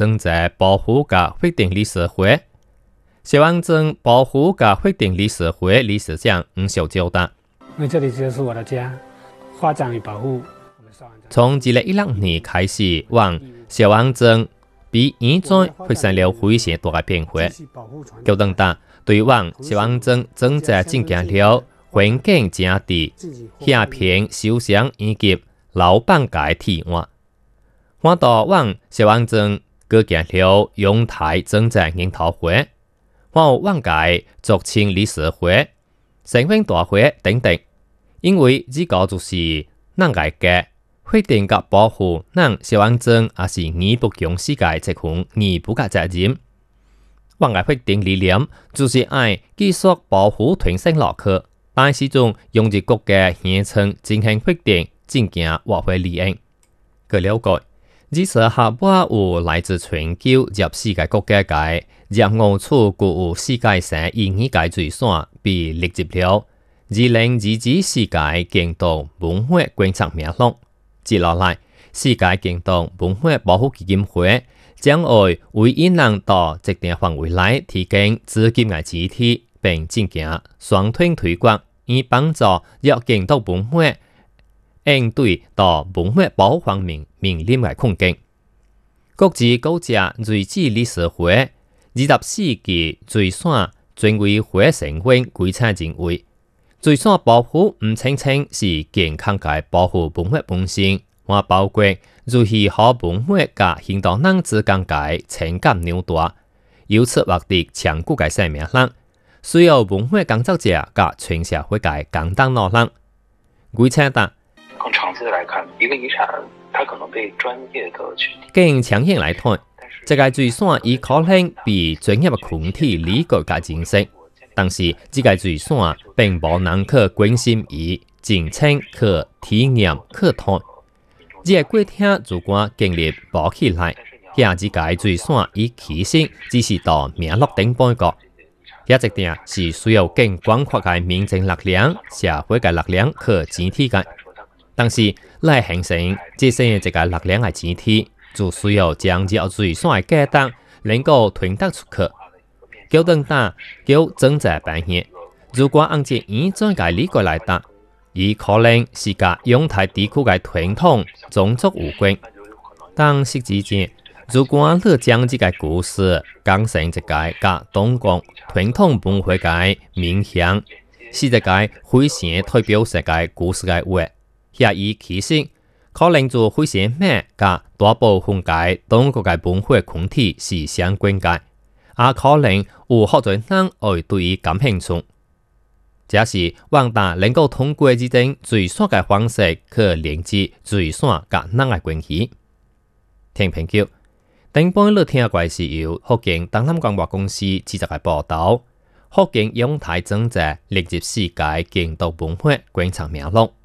政治保护嘅法定理事會。消防證保護嘅法定理事會理事長吳小交代： 因為這裡就是我的家，法掌與保護。 從2016年開始，往消防證比現在發生了非常大嘅變化。高等大對往消防證政治進行了環境正地、下平修傷以及老板嘅提案。我到往消防證舉行了陽台政治研討會，我有往屆族親理事會、社會大會等等。因為呢個就是咱個嘅法定及保護咱消防證也是義不容辭嘅一項義務嘅責任。我嘅法定理念就是愛繼續保護推升落去，但始終用一國嘅現稱進行法定進行獲回利益。據了解，呢次下半有來自全球入世界國家嘅入伍處具有世界性意義嘅水線被列入了2022世界競動文化觀察名錄。接落來，世界競動文化保護基金會將會為引人到特定範圍內提供資金嘅支持，並進行雙推廣，以幫助若競動文化應對到文化保護方面面臨嘅困境。國際高級瑞士理事會20世紀水線專為會成員規劃認為，水線保護唔清清是健康嘅保護文化本身，還包括如何好文化甲行動人之間嘅情感扭帶，由此獲得長久嘅生命力，需要文化工作者甲全社會嘅共同努力。規劃達更長期的來看，一個遺產它可能被專業的群體更長遠來看，這個水線已可能被專業嘅群體理解甲認識。但是，這個水線並無能去關心伊、真正去體驗、去談。這個過程如果經歷保起來，遐這個水線伊其實只是到名錄頂半個。遐一定是需要更廣闊嘅民眾力量、社會嘅力量去支持嘅。但是，來形成這些這個力量嘅支持，就需要將這水線嘅價值能夠傳達出去。叫等大叫政治扮演，如果按照現在嘅理解來答，伊可能是甲陽台地區嘅傳統種族有關。但實際上，如果你將這個故事講成一個甲中國傳統文化嘅面向，是一個非常代表性嘅故事嘅話，遐伊其實可能就非常咩甲大部分嘅中國嘅文化群體是相關嘅。也可能有好多人會對伊感興趣，這是望大能夠通過這種水線嘅方式去連接水線甲咱嘅關係。聽朋友，頂半日聽過是由福建東南廣播公司製作嘅報道，福建陽台政治列入世界競動文化觀察名錄。